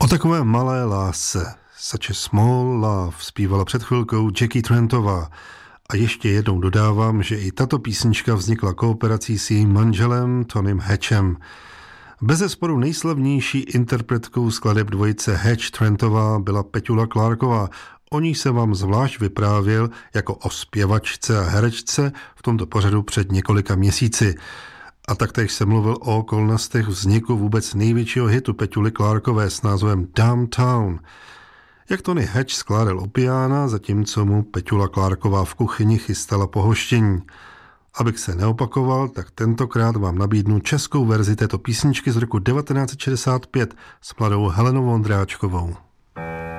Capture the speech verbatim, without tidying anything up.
takové malé lásce, Such a Small Love, zpívala před chvilkou Jackie Trentová. A ještě jednou dodávám, že i tato písnička vznikla kooperací s jejím manželem Tonym Hatchem. Bezesporu nejslavnější interpretkou skladeb dvojice Hatch Trentová byla Petula Clarková. O ní se vám zvlášť vyprávěl jako o zpěvačce a herečce v tomto pořadu před několika měsíci. A taktéž se mluvil o okolnostech vzniku vůbec největšího hitu Petuly Clarkové s názvem Downtown. Jak Tony Hatch skládal u piána, zatímco mu Petula Clarková v kuchyni chystala pohoštění. Abych se neopakoval, tak tentokrát vám nabídnu českou verzi této písničky z roku devatenáct set šedesát pět s mladou Helenou Vondráčkovou.